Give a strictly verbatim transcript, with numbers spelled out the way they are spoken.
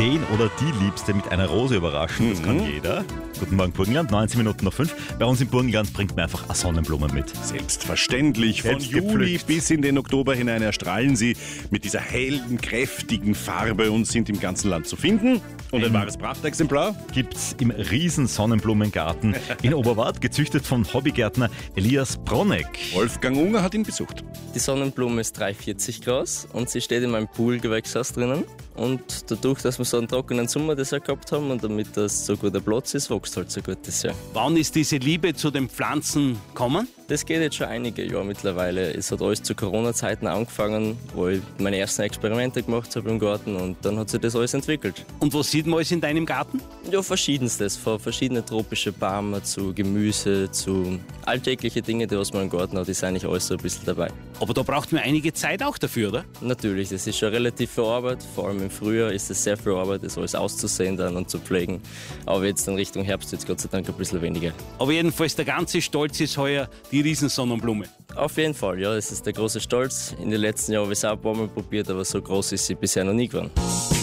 den oder die Liebste mit einer Rose überraschen. Das kann jeder. Guten Morgen, Burgenland. neunzehn Minuten nach fünf. Bei uns im Burgenland bringt man einfach eine Sonnenblume mit. Selbstverständlich. Von Selbst Juli gepflückt. bis in den Oktober hinein erstrahlen sie mit dieser hellen, kräftigen Farbe und sind im ganzen Land zu finden. Und ein wahres Prachtexemplar? Gibt's im riesen Sonnenblumengarten in Oberwart, gezüchtet von Hobbygärtner Elias Bronneck. Wolfgang Unger hat ihn besucht. Die Sonnenblume ist drei Komma vierzig groß und sie steht in meinem Pool-Gewächshaus drinnen. Und dadurch, dass wir so einen trockenen Sommer das Jahr gehabt haben und damit das so guter Platz ist, wächst halt so gut das Jahr. Wann ist diese Liebe zu den Pflanzen gekommen? Das geht jetzt schon einige Jahre mittlerweile. Es hat alles zu Corona-Zeiten angefangen, wo ich meine ersten Experimente gemacht habe im Garten und dann hat sich das alles entwickelt. Und was sieht man alles in deinem Garten? Ja, verschiedenstes. Von verschiedenen tropischen Bäumen zu Gemüse, zu alltägliche Dinge, die was man im Garten hat, ist eigentlich alles so ein bisschen dabei. Aber da braucht man einige Zeit auch dafür, oder? Natürlich, das ist schon relativ viel Arbeit. Vor allem im Frühjahr ist es sehr viel Arbeit, das alles auszusehen dann und zu pflegen. Aber jetzt in Richtung Herbst jetzt Gott sei Dank ein bisschen weniger. Aber jedenfalls der ganze Stolz ist heuer die Riesensonnenblume. Auf jeden Fall, ja, das ist der große Stolz. In den letzten Jahren habe ich es auch ein paar Mal probiert, aber so groß ist sie bisher noch nie geworden.